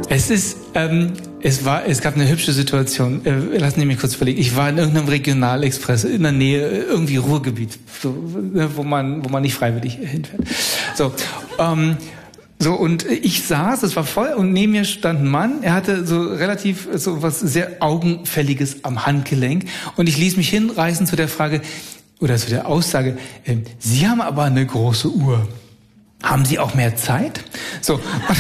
Es gab eine hübsche Situation. Lassen Sie mich kurz überlegen. Ich war in irgendeinem Regionalexpress in der Nähe, irgendwie Ruhrgebiet, so, wo man nicht freiwillig hinfährt. Und ich saß, es war voll, und neben mir stand ein Mann, er hatte so was sehr Augenfälliges am Handgelenk, und ich ließ mich hinreißen zu der Frage, oder zu der Aussage, Sie haben aber eine große Uhr. Haben Sie auch mehr Zeit? So.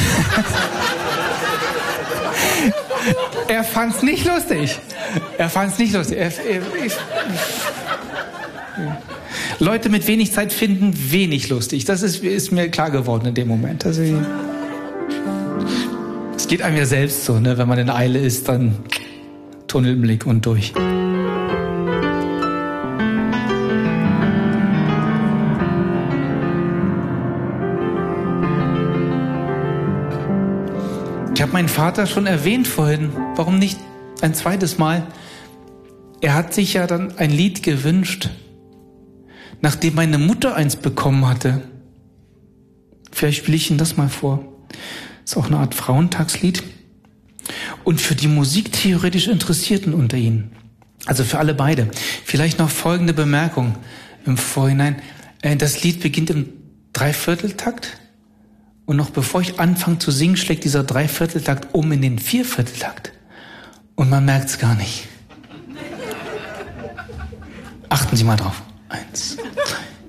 Er fand's nicht lustig. Leute mit wenig Zeit finden wenig lustig. Das ist mir klar geworden in dem Moment. Also, es geht einem ja selbst so, ne? Wenn man in Eile ist, dann Tunnelblick und durch. Ich habe meinen Vater schon erwähnt vorhin. Warum nicht ein zweites Mal? Er hat sich ja dann ein Lied gewünscht, nachdem meine Mutter eins bekommen hatte. Vielleicht spiele ich Ihnen das mal vor. Ist auch eine Art Frauentagslied. Und für die musiktheoretisch Interessierten unter Ihnen, also für alle beide, vielleicht noch folgende Bemerkung im Vorhinein. Das Lied beginnt im Dreivierteltakt. Und noch bevor ich anfange zu singen, schlägt dieser Dreivierteltakt um in den Viervierteltakt. Und man merkt's gar nicht. Achten Sie mal drauf. 1,